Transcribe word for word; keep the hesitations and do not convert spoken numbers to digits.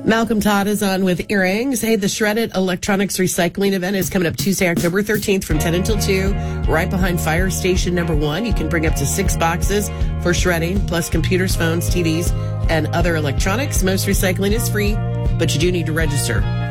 Malcolm Todd is on with Earrings. Hey, the Shredded Electronics Recycling event is coming up Tuesday, October thirteenth from ten until two, right behind Fire Station Number One. You can bring up to six boxes for shredding, plus computers, phones, T Vs, and other electronics. Most recycling is free, but you do need to register.